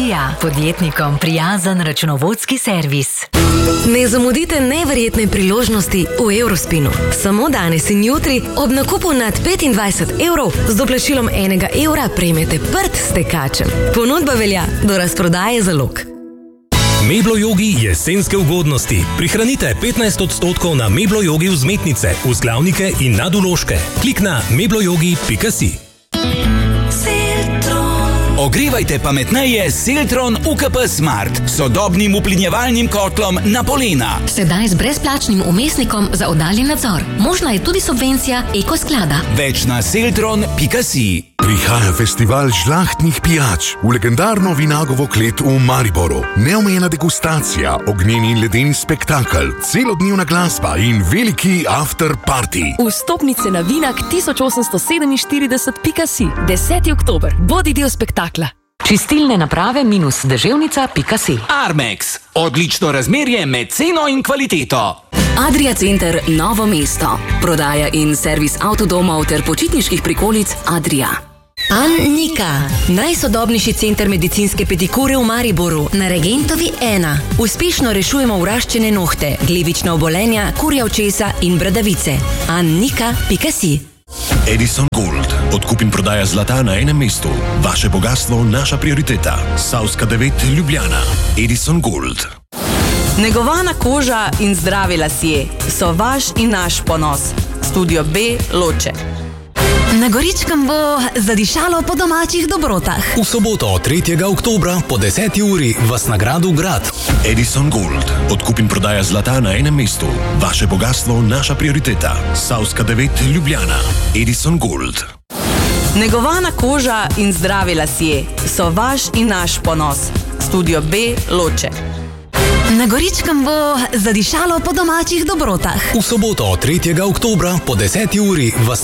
Dija, podjetnikom prijazen računovodski servis. Ne zamudite neverjetne priložnosti v Eurospinu. Samo danes in jutri ob nakupu nad 25 evrov z doplačilom 1 evra prejmete prt s tekačem. Ponudba velja do razprodaje zalog. Meblo Yogi jesenske ugodnosti. Prihranite 15% na Meblo Yogi vzmetnice, vzglavnike in nadvložke. Klik na mebloyogi.si. Ogrevajte pametneje s Seltron UKP Smart, sodobnim uplinjevalnim kotlom na polena. Sedaj z brezplačnim umestnikom za oddaljen nadzor. Možna je tudi subvencija Ekosklada. Več na seltron.si. Prihaja festival žlahtnih pijač v legendarno Vinagovo klet v Mariboru. Neomejena degustacija, ognjeni in ledeni spektakel, celodnevna glasba in veliki after party. Vstopnice na Vinak 1847.si. 10. oktober. Bodi del spektakla. Čistilne naprave -deževnica.si. Armex. Odlično razmerje med ceno in kvaliteto. Adria Center Novo mesto. Prodaja in servis avtodomov ter počitniških prikolic Adria. Annika, najsodobnejši center medicinske pedikure v Mariboru, na Regentovi 1. Uspešno rešujemo vraščene nohte, glivična obolenja, kurja očesa in bradavice. Annika.si. Edison Gold. Odkup in prodaja zlata na enem mestu. Vaše bogastvo, naša prioriteta. Savska 9, Ljubljana. Edison Gold. Negovana koža in zdravi lasje so vaš in naš ponos. Studio B, Loče. Na Goričkem bo zadišalo po domačih dobrotah. V soboto 3. oktobra po 10. uri vas na gradu Grad. Edison Gold. Odkup in prodaja zlata na enem mestu. Vaše bogastvo, naša prioriteta. Savska 9, Ljubljana. Edison Gold. Negovana koža in zdravi lasje so vaš in naš ponos. Studio B, Loče. Na Goričkem bo zadišalo po domačih dobrotah. V soboto 3. oktobra po 10. uri vas